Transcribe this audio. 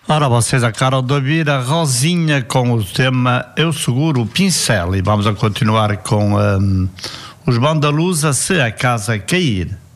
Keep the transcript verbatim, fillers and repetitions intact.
Ora, vocês acabaram de ouvir a Rosinha com o tema Eu Seguro o Pincel e vamos a continuar com um, os Bandalusa Se a Casa Cair.